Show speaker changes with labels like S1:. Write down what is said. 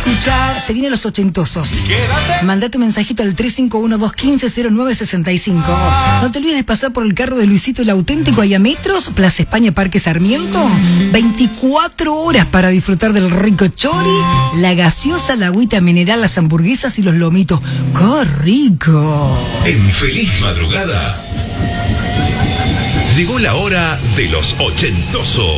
S1: escuchar. Se vienen los ochentosos.
S2: Quédate.
S1: Manda tu mensajito al 351-215-0965. No te olvides de pasar por el carro de Luisito el Auténtico allá Metros, Plaza España, Parque Sarmiento. 24 horas para disfrutar del rico chori, la gaseosa, la agüita mineral, las hamburguesas y los lomitos. ¡Qué rico!
S2: En feliz madrugada llegó la hora de los ochentosos.